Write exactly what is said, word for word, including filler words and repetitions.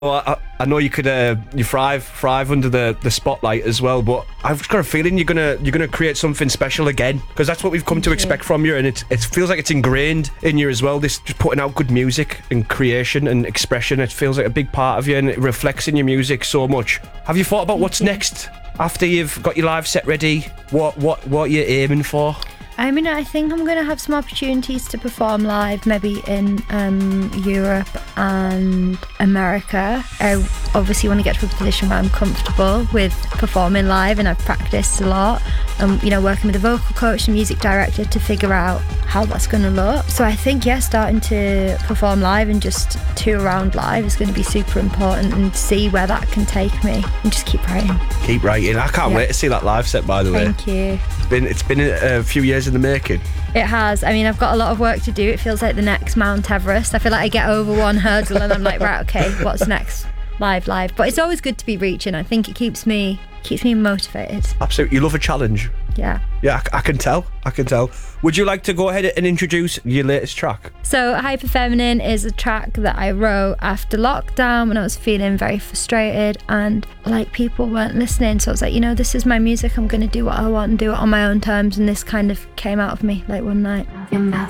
Well, I, I know you could uh, you thrive thrive under the, the spotlight as well, but I've got a feeling you're gonna you're gonna create something special again, because that's what we've come Thank to you. expect from you, and it it feels like it's ingrained in you as well. This just putting out good music and creation and expression. It feels like a big part of you, and it reflects in your music so much. Have you thought about Thank what's you. next after you've got your live set ready? What what what you're aiming for? I mean, I think I'm going to have some opportunities to perform live, maybe in um, Europe and America. I obviously want to get to a position where I'm comfortable with performing live, and I've practiced a lot. Um, you know, working with a vocal coach and music director to figure out how that's going to look. So I think, yeah, starting to perform live and just tour around live is going to be super important, and see where that can take me, and just keep writing. Keep writing. I can't Yeah. wait to see that live set. By the way, Thank you. it's been it's been a, a few years in the making. It has. I mean, I've got a lot of work to do. It feels like the next Mount Everest. I feel like I get over one hurdle and I'm like, right, okay, what's next? Live, live. But it's always good to be reaching. I think it keeps me keeps me motivated. Absolutely, you love a challenge. Yeah. Yeah, I, I can tell. I can tell. Would you like to go ahead and introduce your latest track? So Hyper Feminine is a track that I wrote after lockdown when I was feeling very frustrated and like people weren't listening. So I was like, you know, this is my music. I'm going to do what I want and do it on my own terms. And this kind of came out of me like one night.